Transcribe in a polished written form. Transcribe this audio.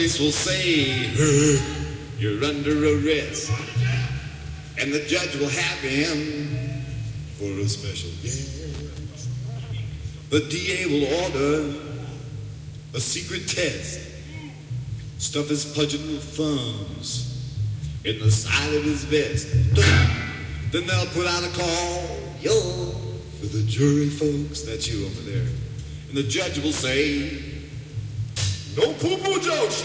police will say, you're under arrest. And the judge will have him for a special guest. The DA will order a secret test. Stuff his pudgy little thumbs in the side of his vest. Then they'll put out a call, yo, for the jury folks, that's you over there. And the judge will say, no poo-poo jokes.